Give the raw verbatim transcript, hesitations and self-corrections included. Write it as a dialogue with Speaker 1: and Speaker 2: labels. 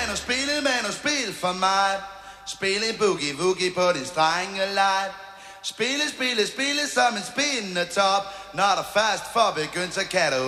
Speaker 1: mand og spille, mand og spil for mig. Spille boogie woogie på din strenge light. Spille, spille, spille som en spindende top. Når der først får begyndt, så kan du